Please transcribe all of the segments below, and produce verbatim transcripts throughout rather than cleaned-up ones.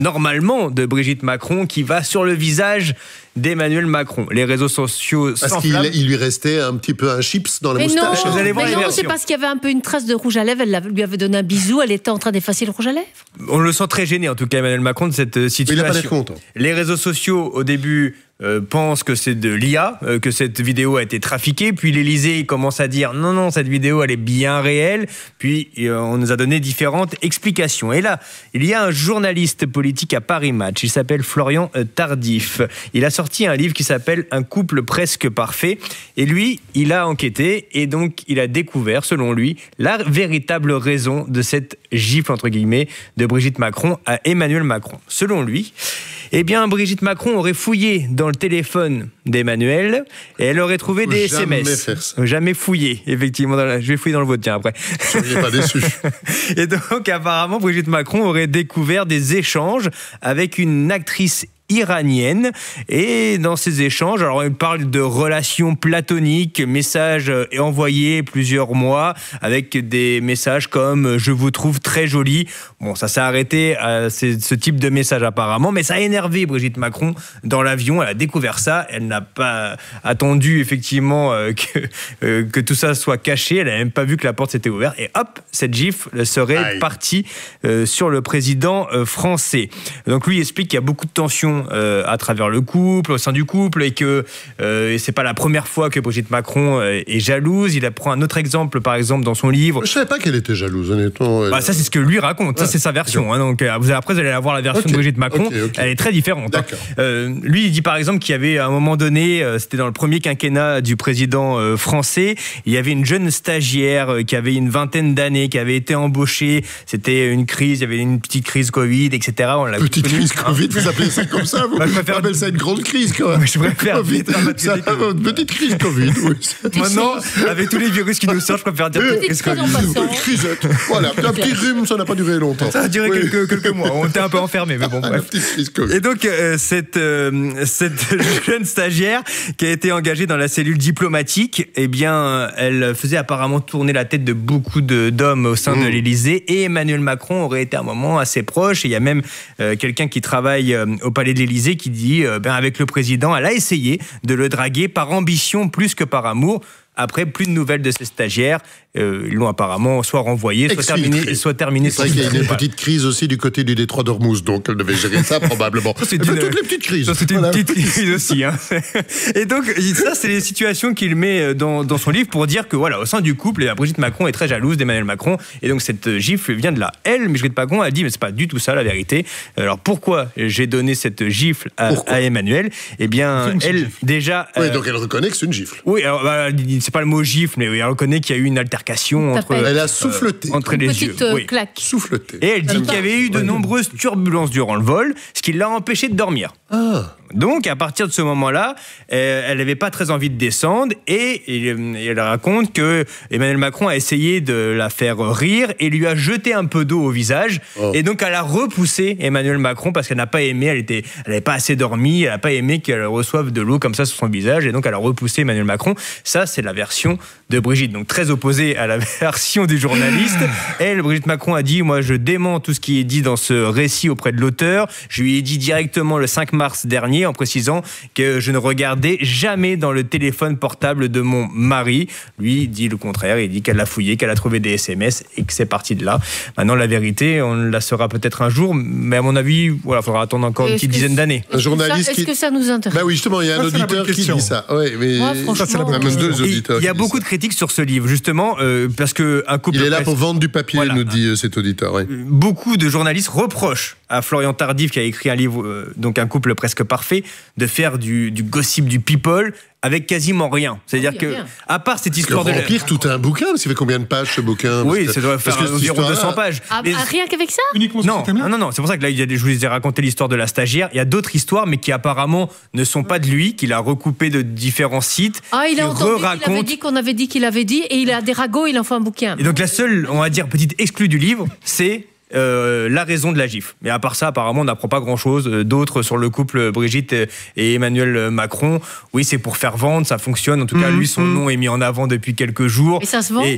normalement, de Brigitte Macron qui va sur le visage d'Emmanuel Macron. Les réseaux sociaux s'enflamment. Parce qu'il lui restait un petit peu un chips dans la mais moustache. Non, Vous allez voir mais les non, versions. c'est parce qu'il y avait un peu une trace de rouge à lèvres. Elle lui avait donné un bisou. Elle était en train d'effacer le rouge à lèvres. On le sent très gêné, en tout cas, Emmanuel Macron, de cette situation. Mais il n'a pas l'air content. Les réseaux sociaux, au début, euh, pensent que c'est de l'I A, euh, que cette vidéo a été trafiquée. Puis l'Élysée commence à dire non, non, cette vidéo, elle est bien réelle. Puis euh, on nous a donné différentes explications. Et là, il y a un journaliste politique à Paris Match. Il s'appelle Florian euh, Tardif. Il a sorti un livre qui s'appelle Un couple presque parfait. Et lui, il a enquêté et donc il a découvert, selon lui, la véritable raison de cette gifle, entre guillemets, de Brigitte Macron à Emmanuel Macron. Selon lui, eh bien, Brigitte Macron aurait fouillé dans le téléphone d'Emmanuel et elle aurait trouvé des S M S. Jamais faire ça. Jamais fouillé, effectivement. Dans la... Je vais fouiller dans le vôtre, tiens, après. Je ne serais pas déçu. Et donc, apparemment, Brigitte Macron aurait découvert des échanges avec une actrice iranienne. Et dans ces échanges, alors il parle de relations platoniques, messages envoyés plusieurs mois avec des messages comme « je vous trouve très jolie ». Bon, ça s'est arrêté à ce type de message apparemment, mais ça a énervé Brigitte Macron dans l'avion. Elle a découvert ça. Elle n'a pas attendu effectivement que, que tout ça soit caché. Elle n'a même pas vu que la porte s'était ouverte. Et hop, cette gifle serait Aïe. partie sur le président français. Donc lui explique qu'il y a beaucoup de tensions Euh, à travers le couple, au sein du couple, et que euh, c'est pas la première fois que Brigitte Macron euh, est jalouse. Il prend un autre exemple, par exemple, dans son livre. Je savais pas qu'elle était jalouse, honnêtement. Elle... Bah, ça, c'est ce que lui raconte. Ça, c'est sa version. Hein, donc, euh, vous, après, vous allez avoir la version okay. de Brigitte Macron. Okay, okay. Elle est très différente. Hein. Euh, lui, il dit, par exemple, qu'il y avait, à un moment donné, euh, c'était dans le premier quinquennat du président euh, français, il y avait une jeune stagiaire euh, qui avait une vingtaine d'années, qui avait été embauchée. C'était une crise, il y avait une petite crise Covid, et cetera. On l'a petite connue. Crise Covid, vous appelez ça comme ça, vous bah, je préfère appelle ça une grande crise, quand même. Je préfère Covid, ça, que... une petite crise Covid, oui. Maintenant, avec tous les virus qui nous sortent, je préfère dire petite crise Covid. Une crisette. Voilà, un petit rhume, ça n'a pas duré longtemps. Ça a duré oui. quelques, quelques mois. On était un peu enfermés, mais bon. Bref. Petite crise Covid. Et donc, euh, cette, euh, cette jeune stagiaire qui a été engagée dans la cellule diplomatique, eh bien, elle faisait apparemment tourner la tête de beaucoup de, d'hommes au sein mmh. de l'Élysée. Et Emmanuel Macron aurait été à un moment assez proche. Et il y a même euh, quelqu'un qui travaille euh, au palais de l'Élysée qui dit, euh, ben, avec le président, elle a essayé de le draguer par ambition plus que par amour. Après, plus de nouvelles de ces stagiaires. Euh, ils l'ont apparemment soit renvoyé, soit terminé. Soit terminé c'est vrai qu'il y a une petite crise aussi du côté du détroit d'Ormuz, donc elle devait gérer ça probablement. Ça, c'est une, une, toutes les petites crises. Ça, c'est une voilà. petite crise aussi. Hein. Et donc, ça, c'est les situations qu'il met dans, dans son livre pour dire que, voilà, au sein du couple, Brigitte Macron est très jalouse d'Emmanuel Macron. Et donc, cette gifle vient de là. Elle, Brigitte Macron, a dit, mais c'est pas du tout ça, la vérité. Alors, pourquoi j'ai donné cette gifle à, à Emmanuel? Eh bien, elle, gifle. déjà. Oui, euh, donc elle reconnaît que c'est une gifle. Oui, alors, bah, c'est pas le mot gifle, mais oui, elle reconnaît qu'il y a eu une altercation entre, elle a souffleté. Euh, entre une les petite yeux. Euh, oui. claque. Souffleté. Et elle dit qu'il y avait eu de ouais. nombreuses turbulences durant le vol, ce qui l'a empêché de dormir. Ah. Donc, à partir de ce moment-là, euh, elle n'avait pas très envie de descendre et, et, et elle raconte que Emmanuel Macron a essayé de la faire rire et lui a jeté un peu d'eau au visage. Oh. Et donc, elle a repoussé Emmanuel Macron parce qu'elle n'a pas aimé, elle était, elle n'avait pas assez dormi, elle n'a pas aimé qu'elle reçoive de l'eau comme ça sur son visage. Et donc, elle a repoussé Emmanuel Macron. Ça, c'est la version de Brigitte. Donc, très opposée à la version du journaliste. Elle, Brigitte Macron, a dit, moi, je dément tout ce qui est dit dans ce récit auprès de l'auteur. Je lui ai dit directement le cinq mars dernier, en précisant que je ne regardais jamais dans le téléphone portable de mon mari. Lui dit le contraire, il dit qu'elle l'a fouillé, qu'elle a trouvé des S M S et que c'est parti de là. Maintenant, la vérité, on la saura peut-être un jour, mais à mon avis, voilà, il faudra attendre encore une petite dizaine d'années. Un journaliste ça, qui... Est-ce que ça nous intéresse? Bah oui, justement, il y a un ça, auditeur qui dit ça. Ouais, mais... Moi, franchement, ça, c'est même deux auditeurs. Il y a beaucoup de critiques sur ce livre, justement, euh, parce que un couple... Il est là pour vendre du papier, voilà. nous dit euh, cet auditeur. Ouais. Beaucoup de journalistes reprochent à Florian Tardif, qui a écrit un livre, euh, donc Un couple presque parfait, de faire du, du gossip, du people, avec quasiment rien. C'est-à-dire que, rien. à part cette histoire de... de... remplir tout un bouquin, ça fait combien de pages ce bouquin? Oui, ça doit faire environ deux cents pages. Ah, mais... Rien qu'avec ça? Uniquement non, non, non, non, c'est pour ça que là, il y a des, je vous ai raconté l'histoire de la stagiaire. Il y a d'autres histoires, mais qui apparemment ne sont pas de lui, qu'il a recoupé de différents sites. Ah, il a entendu qu'il avait dit qu'on avait dit qu'il avait dit, et il a des ragots, il en fait un bouquin. Et donc la seule, on va dire, petite exclue du livre, c'est... Euh, la raison de la gifle. Mais à part ça, apparemment, on n'apprend pas grand-chose. D'autres sur le couple Brigitte et Emmanuel Macron. Oui, c'est pour faire vendre, ça fonctionne. En tout cas, mmh, lui, son mmh. nom est mis en avant depuis quelques jours. Et ça se vend ? Et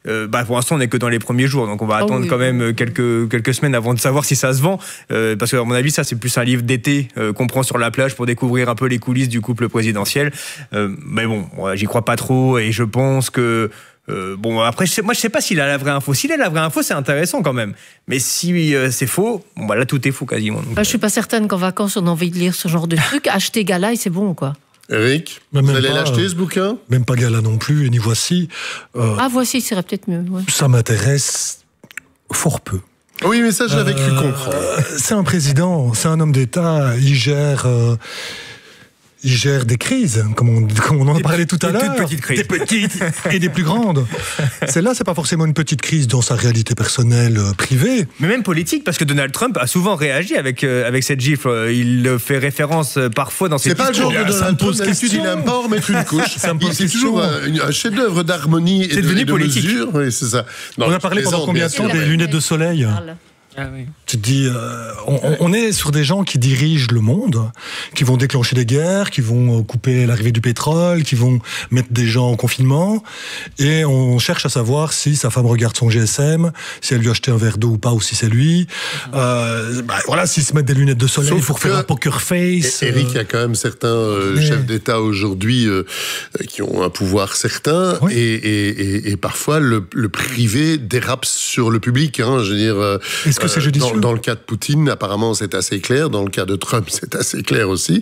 euh, bah, pour l'instant, on n'est que dans les premiers jours. Donc, on va Oh attendre oui. quand même quelques, quelques semaines avant de savoir si ça se vend. Euh, parce que, à mon avis, ça, c'est plus un livre d'été euh, qu'on prend sur la plage pour découvrir un peu les coulisses du couple présidentiel. Euh, mais bon, ouais, j'y crois pas trop et je pense que. Euh, bon, après, je sais, moi, je sais pas s'il a la vraie info. S'il a la vraie info, c'est intéressant quand même. Mais si euh, c'est faux, bon, bah là, tout est faux quasiment. Donc, Bah, je suis pas certaine qu'en vacances, on a envie de lire ce genre de truc. Acheter Gala et c'est bon, quoi. Eric, Mais vous même allez pas, l'acheter euh, ce bouquin? Même pas Gala non plus, et ni Voici. Euh, Ah, Voici, ça serait peut-être mieux. Ouais. Ça m'intéresse fort peu. Oui, mais ça, je l'avais cru Euh, comprendre. C'est un président, c'est un homme d'État, il gère... euh, Il gère des crises, comme on, comme on en Des parlait tout à des l'heure. toutes petites crises. Des petites et des plus grandes. Celle-là, c'est pas forcément une petite crise dans sa réalité personnelle euh, privée. mais même politique, parce que Donald Trump a souvent réagi avec, euh, avec cette gifle. Euh, Il fait référence euh, parfois dans ses C'est pas le genre discours. de ça me Donald Trump, pose d'habitude, il question. aime pas en remettre une couche. Ça me pose C'est question. toujours un, une- un chef-d'œuvre d'harmonie et C'est de, devenu et de politique. mesure. Oui, c'est ça. Non, On a je parlé pendant plaisante, combien bien de temps sûr. des lunettes de soleil? Ah oui. Tu te dis, euh, on, on est sur des gens qui dirigent le monde, qui vont déclencher des guerres, qui vont couper l'arrivée du pétrole, qui vont mettre des gens en confinement, et on cherche à savoir si sa femme regarde son G S M, si elle lui a acheté un verre d'eau ou pas, ou si c'est lui. Euh, bah, voilà, s'ils se mettent des lunettes de soleil Sauf pour faire que- un poker face. Et- Eric, euh, il y a quand même certains euh, mais- chefs d'État aujourd'hui euh, qui ont un pouvoir certain, Oui. et, et, et, et parfois le, le privé dérape sur le public. Hein, je veux dire, euh, Est-ce que c'est euh, judicieux? dans, dans le cas de Poutine, apparemment, c'est assez clair. Dans le cas de Trump, c'est assez clair aussi.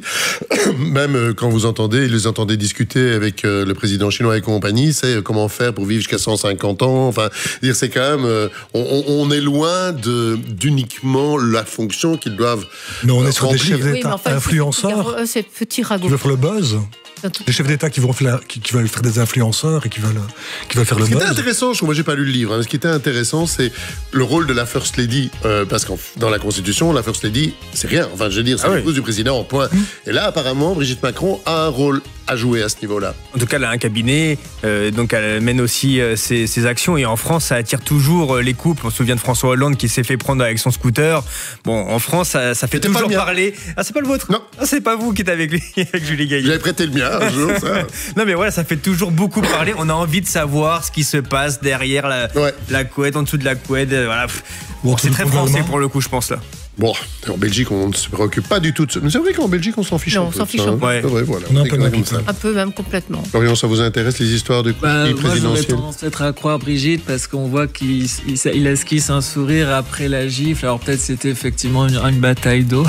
Même euh, quand vous entendez, les entendez discuter avec euh, le président chinois et compagnie, c'est euh, comment faire pour vivre jusqu'à cent cinquante ans. Enfin, dire c'est quand même, euh, on, on est loin de d'uniquement la fonction qu'ils doivent. Mais on euh, est sur des remplir. chefs d'État influenceurs C'est petit qui ragot. veulent faire le buzz. Des chefs d'État qui vont faire, qui, qui veulent faire des influenceurs et qui veulent, qui veulent faire le Ce qui était buzz. intéressant, je trouve, moi j'ai pas lu le livre, hein, ce qui était intéressant, c'est le rôle de la First Lady, euh, parce que dans la Constitution, la First Lady, c'est rien, enfin je veux dire, c'est Ah oui. l'épouse du président, point. Et là, apparemment, Brigitte Macron a un rôle à jouer à ce niveau-là. En tout cas, elle a un cabinet, euh, donc elle mène aussi euh, ses, ses actions. Et en France, ça attire toujours euh, les couples. On se souvient de François Hollande qui s'est fait prendre avec son scooter. Bon, en France, ça, ça fait C'était pas toujours le mien. parler. Ah, c'est pas le vôtre? Non. Ah, c'est pas vous qui êtes avec, lui, avec Julie Gaillet. J'avais prêté le mien un jour, ça. Non, mais voilà, ça fait toujours beaucoup parler. On a envie de savoir ce qui se passe derrière la, Ouais. la couette, en dessous de la couette. euh, Voilà. Pff. Ou en Bon, dessous c'est du très pantalon. français pour le coup, je pense là. Bon, en Belgique, on ne se préoccupe pas du tout de ça. Mais c'est vrai qu'en Belgique, on s'en fiche Non, un on peu. s'en de fiche ça, un hein. peu. Ouais. C'est vrai, voilà. On a un est peu comme l'habitude. ça. Un peu, même complètement. Florian, ça vous intéresse, les histoires du Bah, conflit moi, j'aurais présidentiel? tendance peut-être à croire Brigitte parce qu'on voit qu'il il, il esquisse un sourire après la gifle. Alors peut-être c'était effectivement une, une bataille d'eau.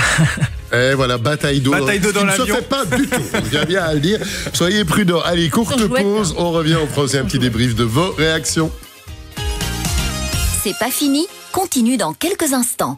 Et voilà, bataille d'eau. Bataille d'eau Ce qui dans ne se l'avion. fait pas du tout. Je tiens bien à le dire. Soyez prudents. Allez, courte Ils sont chouettes, pause. On revient. On fera aussi un petit débrief de vos réactions. C'est pas fini, continue dans quelques instants.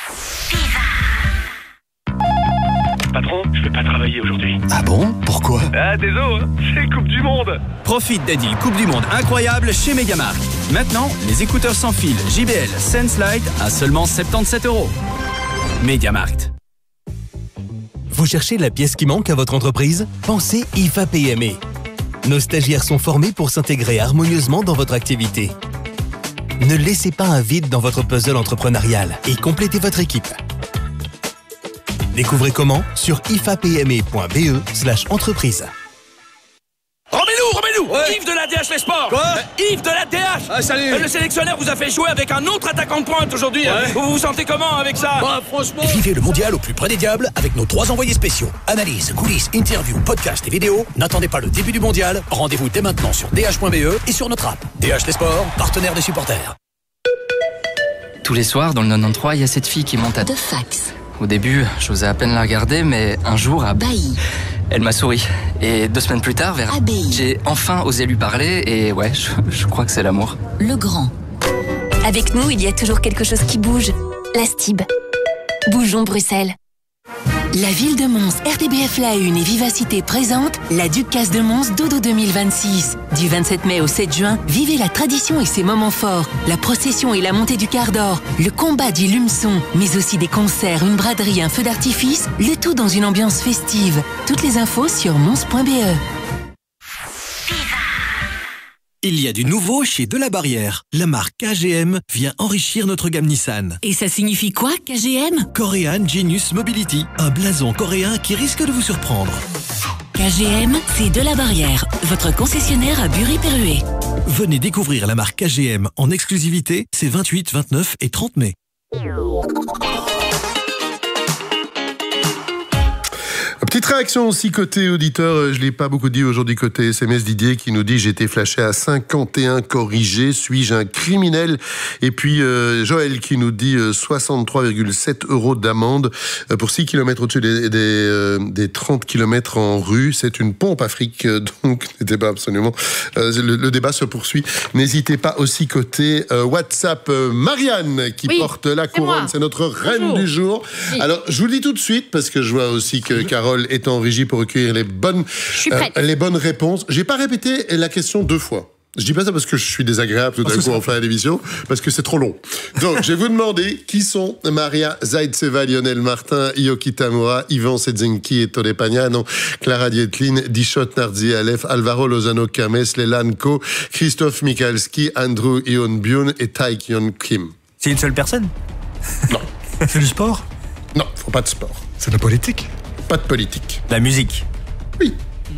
Patron, je vais pas travailler aujourd'hui. Ah bon? Pourquoi? Ah, désolé, hein, c'est Coupe du Monde. Profite des deals Coupe du Monde incroyables chez Mediamarkt. Maintenant, les écouteurs sans fil J B L Sense Lite à seulement soixante-dix-sept euros. Mediamarkt. Vous cherchez la pièce qui manque à votre entreprise? Pensez I F A P M E. Nos stagiaires sont formés pour s'intégrer harmonieusement dans votre activité. Ne laissez pas un vide dans votre puzzle entrepreneurial et complétez votre équipe. Découvrez comment sur ifapme.be slash entreprise. Remets-nous, remets-nous Yves de la D H Les Sports. Quoi? euh, Yves de la D H. Ah, salut. Euh, Le sélectionneur vous a fait jouer avec un autre attaquant de pointe aujourd'hui. Ouais. Vous vous sentez comment avec ça? Bah, franchement. Vivez le mondial au plus près des diables avec nos trois envoyés spéciaux. Analyse, coulisses, interviews, podcasts et vidéos. N'attendez pas le début du mondial. Rendez-vous dès maintenant sur d h point b e et sur notre app. D H Les Sports, partenaire des supporters. Tous les soirs, dans le quatre-vingt-treize, il y a cette fille qui monte à... De fax. Au début, j'osais à peine la regarder, mais un jour, à... Bailly. elle m'a souri. Et deux semaines plus tard, vers... Abbaye. j'ai enfin osé lui parler, et ouais, je, je crois que c'est l'amour. Le Grand. Avec nous, il y a toujours quelque chose qui bouge. La Stib. Bougeons Bruxelles. La ville de Mons, R T B F La Une et Vivacité présentent la Ducasse de Mons Dodo deux mille vingt-six. Du vingt-sept mai au sept juin, vivez la tradition et ses moments forts. La procession et la montée du quart d'or, le combat du lumeçon, mais aussi des concerts, une braderie, un feu d'artifice, le tout dans une ambiance festive. Toutes les infos sur mons point b e. Il y a du nouveau chez Delabarrière. La marque K G M vient enrichir notre gamme Nissan. Et ça signifie quoi, K G M? Korean Genius Mobility, un blason coréen qui risque de vous surprendre. K G M, c'est Delabarrière, votre concessionnaire à Bury-Perruet. Venez découvrir la marque K G M en exclusivité ces vingt-huit, vingt-neuf et trente mai. Petite réaction aussi côté auditeur, je ne l'ai pas beaucoup dit aujourd'hui côté S M S Didier qui nous dit « J'ai été flashé à cinquante et un corrigé, suis-je un criminel ?» Et puis euh, Joël qui nous dit euh, soixante-trois virgule sept euros d'amende euh, pour six kilomètres au-dessus des, des, euh, des trente kilomètres en rue. C'est une pompe Afrique, euh, donc le débat absolument. Euh, le, le débat se poursuit. N'hésitez pas aussi côté euh, WhatsApp. Euh, Marianne qui oui, porte la couronne, c'est notre reine Bonjour. du jour. Oui. Alors je vous le dis tout de suite parce que je vois aussi que Carole est en régie pour recueillir les bonnes, suis prête. euh, les bonnes réponses. J'ai pas répété la question deux fois. Je dis pas ça parce que je suis désagréable tout d'un coup en fin d'émission, parce que c'est trop long. Donc, je vais vous demander qui sont Maria Zaitseva, Lionel Martin, Yoki Tamura, Ivan Sedzenki et Tone Pagnano, Clara Dietlin, Dishot Narzi Alef, Alvaro Lozano Kames, Lelan Ko, Christophe Mikalski, Andrew Ion Byun et Taek Yeon Kim. C'est une seule personne? Non. C'est du sport? Non, faut pas de sport. C'est de la politique? Pas de politique. La musique? Oui.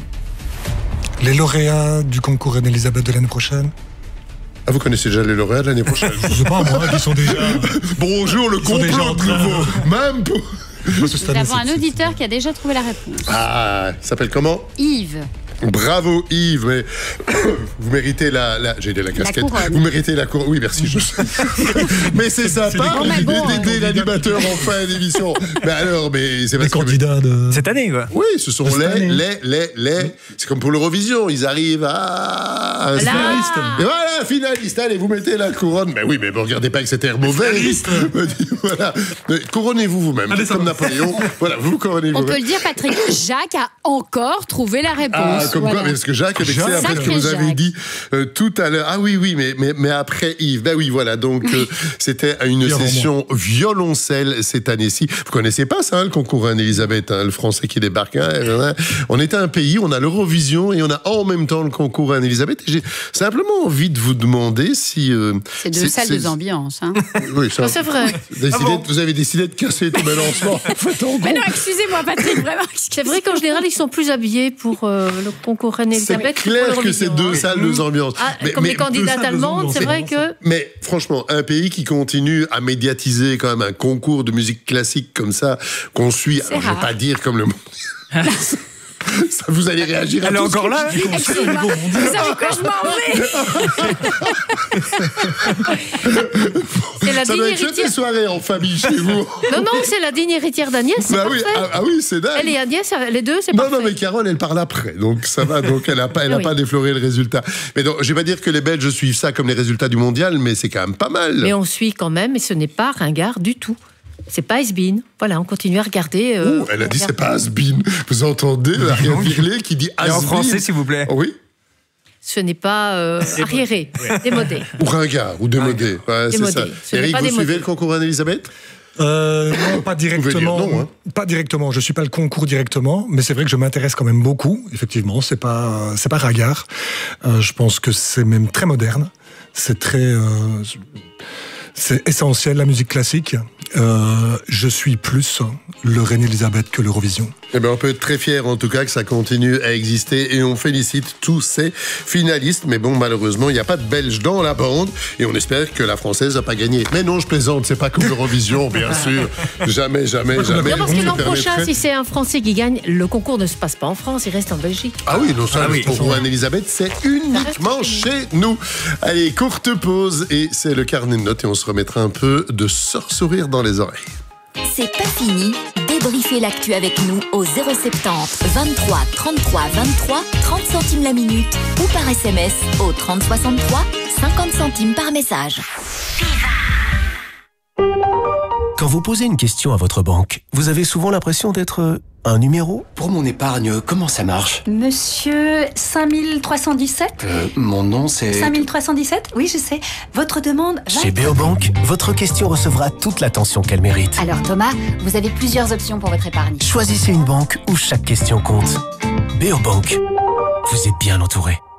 Les lauréats du concours Reine-Elisabeth de l'année prochaine? Ah, vous connaissez déjà les lauréats de l'année prochaine? Je sais pas, moi, qui sont déjà... Bonjour, le complot de nouveau. Même pour... Nous avons un auditeur qui a déjà trouvé la réponse. Ah, il s'appelle comment? Yves. Bravo Yves, mais vous méritez la, la j'ai dit la casquette. La vous méritez la couronne. Oui, merci. Je sais. Mais c'est sympa d'aider l'animateur en fin d'émission. Mais alors, mais c'est parce que candidats de cette année, quoi. Oui, ce sont les, les, les, les. C'est comme pour l'Eurovision, ils arrivent à un finaliste. Et voilà, finaliste. Allez, vous mettez la couronne. Mais oui, mais ne regardez pas que cet air mauvais. Voilà, couronnez-vous vous-même. Allez, comme Napoléon. Voilà, vous couronnez-vous. On peut le dire, Patrick. Jacques a encore trouvé la réponse. Ah, comme voilà. Quoi, parce que Jacques, avec ça, après ce que vous avez Jacques. dit euh, tout à l'heure. Ah oui, oui, mais, mais, mais après Yves. Ben oui, voilà. Donc, euh, c'était une Bien session violoncelle cette année-ci. Vous connaissez pas ça, hein, le concours Reine-Elisabeth, hein, le français qui débarque. Hein, on était un pays, on a l'Eurovision et on a en même temps le concours Reine-Elisabeth. Et j'ai simplement envie de vous demander si. Euh, c'est deux salles, deux ambiances. Hein. Oui, ça, c'est vrai. Décidé, ah bon. Vous avez décidé de casser tout mes lancements. Mais non, excusez-moi, Patrick, vraiment. C'est vrai qu'en général, ils sont plus habillés pour euh, le concours Reine-Elisabeth. C'est clair que c'est deux salles, deux ambiances. Ah, mais, comme mais les candidates allemandes, c'est vrai que... Mais franchement, un pays qui continue à médiatiser quand même un concours de musique classique comme ça, qu'on suit, alors, je ne vais pas dire comme le monde... Ça, vous allez réagir à Elle tout est encore là? Vous savez quoi, je m'en vais. C'est la Ça digne doit être héritière. des soirées en famille chez vous. Non, non, c'est la digne héritière d'Agnès, c'est bah parfait. oui, ah, ah oui, c'est dingue. Elle et Agnès, les deux, c'est non, parfait. Non, mais Carole, elle parle après, donc ça va, donc elle n'a pas, elle a oui. pas défloré le résultat. Mais donc, je vais pas dire que les Belges suivent ça comme les résultats du mondial, mais c'est quand même pas mal. Mais on suit quand même, et ce n'est pas ringard du tout. C'est pas has-been. Voilà, on continue à regarder. Euh, oh, elle a dit c'est pas has-been. Vous entendez Ariane Virlet qui dit has-been. Et en français, s'il vous plaît. Oh, oui. Ce n'est pas euh, arriéré, démodé. Ou ringard, ou démodé. Ouais, c'est ça. Eric, vous suivez le concours Reine-Elisabeth? Euh, non, pas directement. Non, hein. Pas directement. Je suis pas le concours directement, mais c'est vrai que je m'intéresse quand même beaucoup. Effectivement, c'est pas, c'est pas ringard. Euh, je pense que c'est même très moderne. C'est très, euh, c'est essentiel la musique classique. Euh, je suis plus le Reine-Elisabeth que l'Eurovision. Eh ben, on peut être très fier en tout cas que ça continue à exister et on félicite tous ces finalistes. Mais bon, malheureusement, il n'y a pas de Belges dans la bande et on espère que la Française n'a pas gagné. Mais non, je plaisante, c'est pas comme l'Eurovision, bien sûr. Jamais, jamais, jamais. Non, parce que l'an prochain, permettrait... si c'est un Français qui gagne, le concours ne se passe pas en France, il reste en Belgique. Ah oui, non, ça, ah le oui. concours Reine-Elisabeth, c'est uniquement chez nous. Allez, courte pause et c'est le carnet de notes et on se remettra un peu de sourire dans les oreilles. C'est pas fini. Débriefez l'actu avec nous au zéro soixante-dix vingt-trois trente-trois vingt-trois, trente centimes la minute ou par S M S au trente soixante-trois, cinquante centimes par message. Quand vous posez une question à votre banque, vous avez souvent l'impression d'être un numéro. Pour mon épargne, comment ça marche? Monsieur cinq mille trois cent dix-sept euh, Mon nom c'est... cinq mille trois cent dix-sept Oui, je sais. Votre demande va Chez être... Beobank, votre question recevra toute l'attention qu'elle mérite. Alors Thomas, vous avez plusieurs options pour votre épargne. Choisissez une banque où chaque question compte. Beobank, vous êtes bien entouré.